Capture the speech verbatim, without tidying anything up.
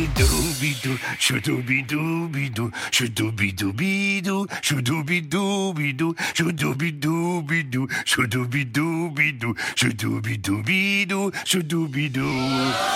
Shudoobidoo, shoodoobidoo-bidoo, shoodoobidoo-bidoo, shoodoobidoo-bidoo, shoodoobidoo-bidoo, shoodoobidoo-bidoo, shoodoobidoo-bidoo, shoodoobidoo.